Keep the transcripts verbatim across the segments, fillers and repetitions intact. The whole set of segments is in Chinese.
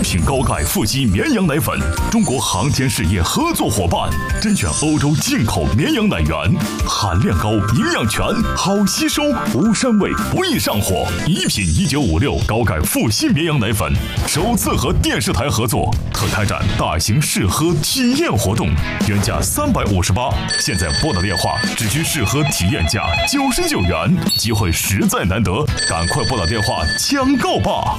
品高钙富硒绵羊奶粉，中国航天事业合作伙伴，甄选欧洲进口绵羊奶源，含量高，营养全，好吸收，无膻味，不易上火。一品一九五六高钙富硒绵羊奶粉首次和电视台合作，特开展大型试喝体验活动，原价三百五十八，现在拨打电话只需试喝体验价九十九元，机会实在难得，赶快拨打电话抢购吧！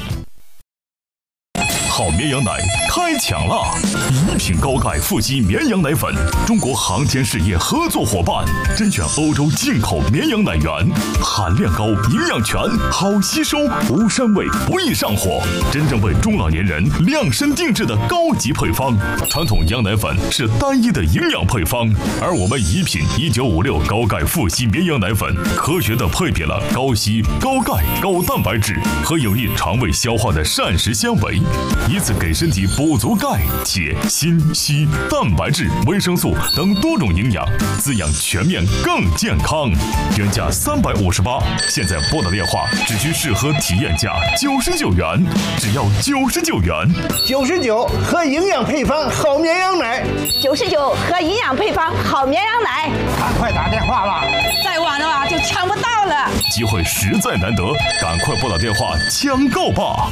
好绵羊奶开抢啦！一品高钙富硒绵羊奶粉，中国航天事业合作伙伴，甄选欧洲进口绵羊奶源，含量高，营养全，好吸收，无膻味，不易上火，真正为中老年人量身定制的高级配方。传统羊奶粉是单一的营养配方，而我们一品一九五六高钙富硒绵羊奶粉，科学的配比了高硒、高钙、高蛋白质和有益肠胃消化的膳食纤维。以此给身体补足钙、铁、锌、硒、蛋白质、维生素等多种营养，滋养全面更健康。原价三百五十八，现在拨打电话只需试喝体验价九十九元，只要九十九元。 九十九喝营养配方好绵羊奶， 九十九喝营养配方好绵羊奶， 赶快打电话吧！ 再晚的话就抢不到了。 机会实在难得，赶快拨打电话抢购吧！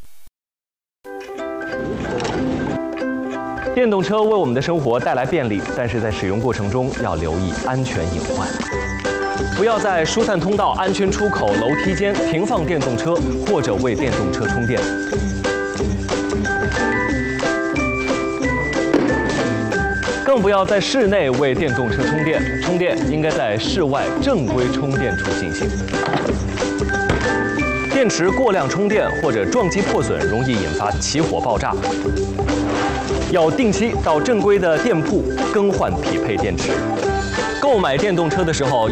电动车为我们的生活带来便利，但是在使用过程中要留意安全隐患，不要在疏散通道、安全出口、楼梯间停放电动车，或者为电动车充电。更不要在室内为电动车充电，充电应该在室外正规充电处进行。电池过量充电或者撞击破损，容易引发起火爆炸。要定期到正规的店铺更换匹配电池。购买电动车的时候，